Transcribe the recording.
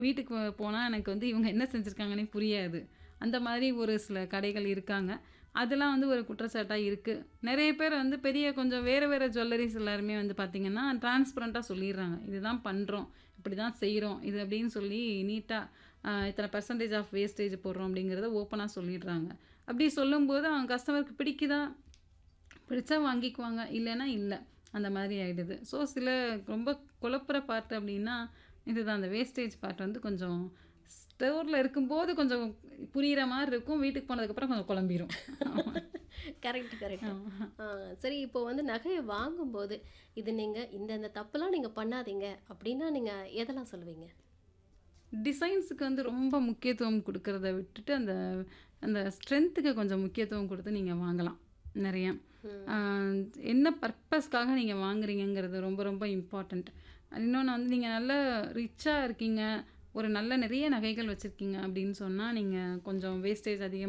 வீட்டுக்கு போனா எனக்கு வந்து இவங்க என்ன செஞ்சிருக்காங்கன்னே புரியாது. அந்த மாதிரி ஒரு சில கடைகள் இருக்காங்க. அதெல்லாம் வந்து ஒரு குற்றச்சாட்டா இருக்கு. நெறைய பேர் வந்து பெரிய கொஞ்சம் வேற வேற ஜுவல்லரீஸ் எல்லாருமே வந்து பார்த்தீங்கன்னா, டிரான்ஸ்பரன்ட்டா சொல்லிர்றாங்க. இதுதான் பண்றோம். இப்படிதான் செய்றோம். இது அப்படின்னு சொல்லி நீட்டா இத்தனை பெர்சன்டேஜ் ஆஃப் வேஸ்டேஜ் போடுறோம் அப்படிங்கிறத ஓப்பனா சொல்லிடுறாங்க. அப்படி சொல்லும்போது அவங்க கஸ்டமருக்கு பிடிக்குதா? பிடிச்சா வாங்கிக்குவாங்க. இல்லன்னா இல்ல. அந்த மாதிரி ஆயிடுது. ஸோ சில ரொம்ப குழப்புற பார்ட் அப்படின்னா, இதுதான் அந்த வேஸ்டேஜ் பார்ட் வந்து கொஞ்சம் ஸ்டோர்ல இருக்கும்போது கொஞ்சம் புரியிற மாரி இருக்கும். வீட்டுக்கு போனதுக்கப்புறம் கொஞ்சம் குழம்பிரும். ஆமா. Correct, correct. ஆமா. ஆ சரி இப்போ வந்து நகைய வாங்கும்போது, இது நீங்க இந்த தப்புலாம் நீங்க பண்ணாதீங்க அப்டின்னா நீங்க எதெல்லாம் சொல்லுவீங்க? டிசைன்ஸுக்கு வந்து ரொம்ப முக்கியத்துவம் குடுக்கறத விட்டுட்டு, அந்த அந்த ஸ்ட்ரென்த்துக்கு கொஞ்சம் முக்கியத்துவம் குடுத்து நீங்க வாங்கலாம். நெறைய. ஆ ம். என்ன பர்ப்பஸ்க்காக நீங்க வாங்குறீங்கங்கிறது ரொம்ப ரொம்ப இம்பார்ட்டன்ட். இன்னொன்னு வந்து நீங்க நல்ல ரிச்சா இருக்கீங்க, ஒரு நல்ல நெறைய நகைகள் வச்சிருக்கீங்க அப்படின்னு சொன்னா, நீங்க கொஞ்சம் வேஸ்டேஜ் அதிகமா